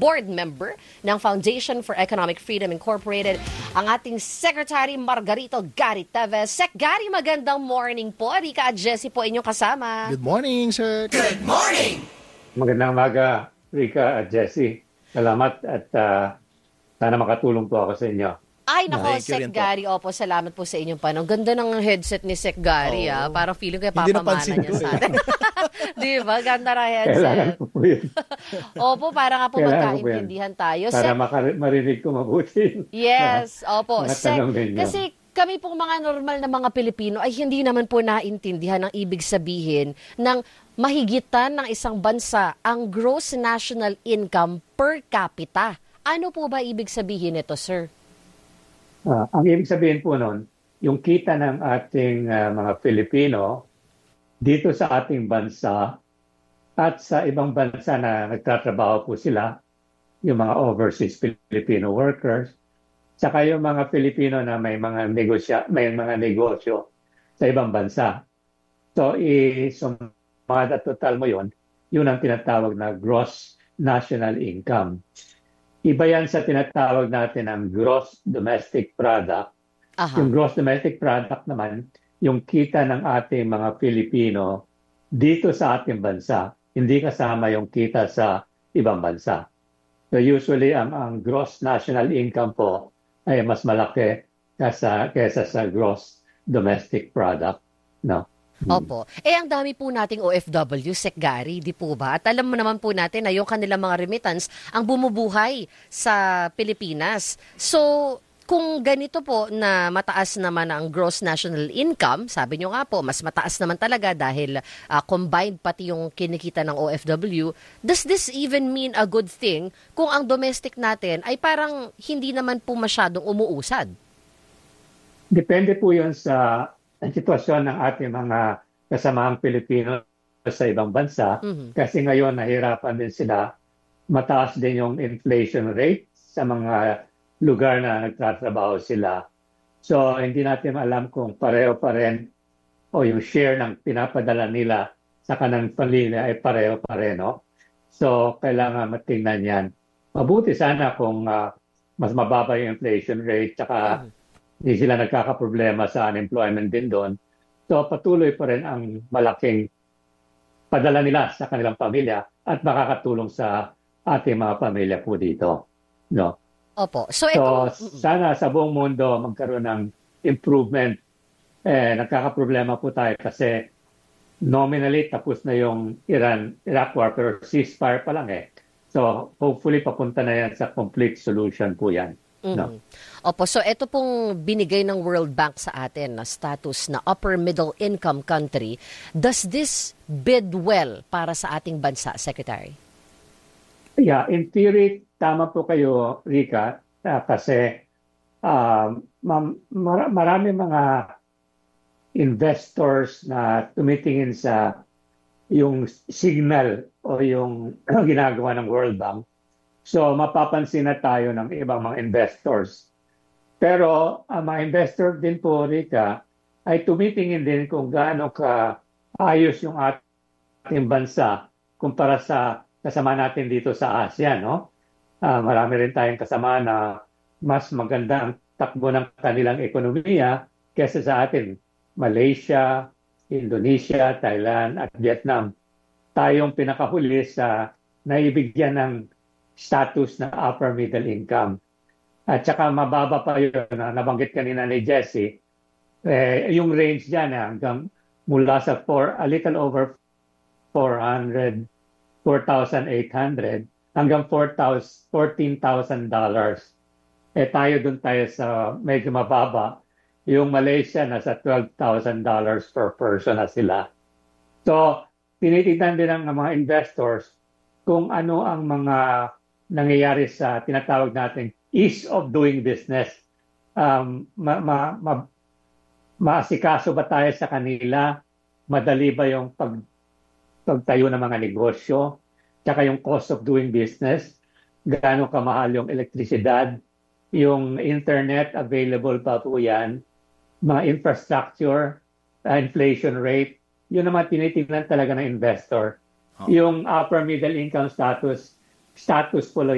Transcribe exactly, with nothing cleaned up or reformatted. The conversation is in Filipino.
board member ng Foundation for Economic Freedom Incorporated, ang ating Secretary Margarito Gary Teves. Sec Gary, magandang morning po. Rika at Jessie po inyong kasama. Good morning, sir. Good morning! Magandang umaga, Rika at Jessie. Salamat at uh, sana makatulong po ako sa inyo. Ay, nako, Thank you Sec rin po. Gary. Opo, salamat po sa inyong panong. Ganda ng headset ni Sec Gary, Oo. ah. Parang feeling ko Hindi papamana napansin niya ko, sa eh. atin. Di ba? Ganda na Kailangan headset. ko po yun. Opo, para nga po Kailangan ko po yan. magkaintindihan tayo. Para Sec, maka- marinig ko mabuti. yes, opo. Mga Sec, tanong ninyo. kasi kami pong mga normal na mga Pilipino ay hindi naman po naintindihan ang ibig sabihin ng mahigitan ng isang bansa ang gross national income per capita. Ano po ba ibig sabihin nito, sir? Ah, ang ibig sabihin po nun, yung kita ng ating ah, mga Pilipino dito sa ating bansa at sa ibang bansa na nagtatrabaho po sila, yung mga overseas Filipino workers, saka yung mga Pilipino na may mga negosya, may mga negosyo sa ibang bansa. So, i-sumada total mo yun, yun ang tinatawag na gross national income. Iba yan sa tinatawag natin ang gross domestic product. Aha. Yung gross domestic product naman, yung kita ng ating mga Pilipino dito sa ating bansa, hindi kasama yung kita sa ibang bansa. So usually, ang, ang gross national income po ay mas malaki kesa, kesa sa gross domestic product. No? Opo. Eh, ang dami po nating O F W, Sec Gary, di po ba? At alam mo naman po natin na yung kanilang mga remittance ang bumubuhay sa Pilipinas. So, kung ganito po na mataas naman ang gross national income, sabi nyo nga po, mas mataas naman talaga dahil uh, combined pati yung kinikita ng O F W, does this even mean a good thing kung ang domestic natin ay parang hindi naman po masyadong umuusad? Depende po yun sa sitwasyon ng ating mga kasamaang Pilipino sa ibang bansa. Mhm. Kasi ngayon nahirapan din sila. Mataas din yung inflation rate sa mga lugar na nagtatrabaho sila. So hindi natin alam kung pareho pa rin o yung share ng pinapadala nila sa kanang pamilya ay pareho pa rin. No? So kailangan matingnan yan. Mabuti sana kung uh, mas mababa yung inflation rate tsaka Mhm. hindi sila nagkakaproblema sa unemployment din doon. So patuloy pa rin ang malaking padala nila sa kanilang pamilya at makakatulong sa ating mga pamilya po dito. No? Opo. So, So ito... sana sa buong mundo magkaroon ng improvement. Eh, nagkakaproblema po tayo kasi nominally tapos na yung Iran, Iraq war pero ceasefire pa lang eh. So hopefully papunta na yan sa complete solution po yan. No? Mhm. Opo, so ito pong binigay ng World Bank sa atin na status na upper middle income country. Does this bid well para sa ating bansa, Secretary? Yeah, in theory, tama po kayo, Rika, ah, kasi um, ma- mar- marami mga investors na tumitingin sa yung signal o yung ginagawa ng World Bank. So mapapansin na tayo ng ibang mga investors. Pero ang mga investor din po, Rika, ay tumitingin din kung gaano ka ayos yung ating bansa kumpara sa kasama natin dito sa Asia. No? Ah, marami rin tayong kasama na mas maganda ang takbo ng kanilang ekonomiya kaysa sa atin. Malaysia, Indonesia, Thailand at Vietnam. Tayong pinakahuli sa naibigyan ng status na upper middle income. At saka mababa pa yun, na nabanggit kanina ni Jessie, eh, yung range dyan eh, hanggang mula sa four, a little over four hundred, four thousand eight hundred hanggang fourteen thousand dollars. Eh tayo dun tayo sa medyo mababa. Yung Malaysia nasa twelve thousand dollars per person na sila. So, tinitignan din ng mga investors kung ano ang mga nangyayari sa tinatawag natin ease of doing business. Um, ma, ma, ma, maasikaso ba tayo sa kanila? Madali ba yung pag, pagtayo ng mga negosyo? Tsaka yung cost of doing business? Gaano kamahal yung elektrisidad? Yung internet, available pa po yan? Mga infrastructure, uh, inflation rate? Yun naman tinitingnan talaga ng investor. Oh. Yung upper middle income status, status po lang